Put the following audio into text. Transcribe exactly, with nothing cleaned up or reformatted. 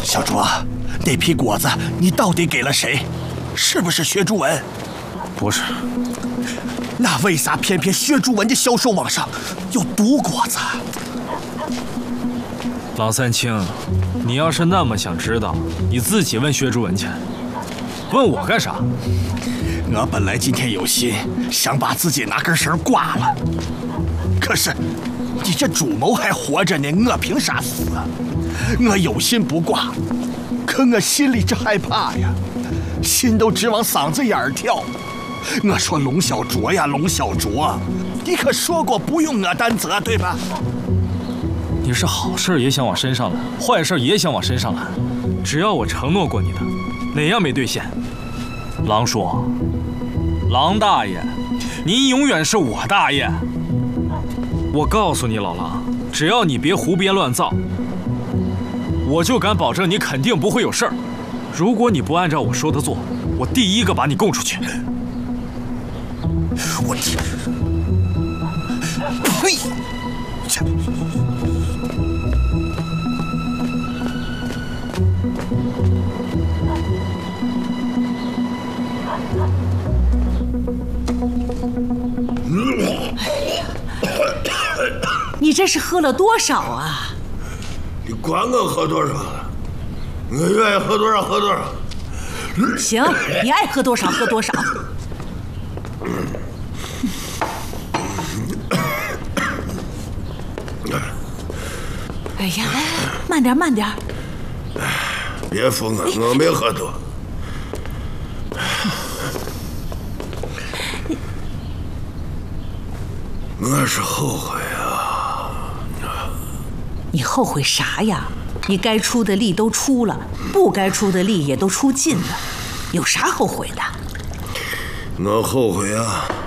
小卓，那批果子你到底给了谁？是不是薛朱文？ 不是。 那为啥偏偏薛朱文的销售网上有毒果子？ 郎三清，你要是那么想知道，你自己问薛朱文去。问我干啥？ 我本来今天有心想把自己拿根绳挂了，可是你这主谋还活着呢，我凭啥死啊？我有心不挂，可我心里这害怕呀，心都直往嗓子眼儿跳。我说龙小卓呀，龙小卓，你可说过不用我担责，对吧？ 你是好事也想往身上揽，坏事也想往身上揽。只要我承诺过你的，哪样没兑现？狼叔，狼大爷，您永远是我大爷。我告诉你，老狼，只要你别胡编乱造，我就敢保证你肯定不会有事儿。如果你不按照我说的做，我第一个把你供出去。 我天！呸！ 你这是喝了多少啊？ 你管我喝多少？我愿意喝多少喝多少。 行，你爱喝多少喝多少。哎呀，慢点慢点。 别扶我，我没喝多。我是后悔啊。 你后悔啥呀？你该出的力都出了，不该出的力也都出尽了，有啥后悔的？ 我后悔啊。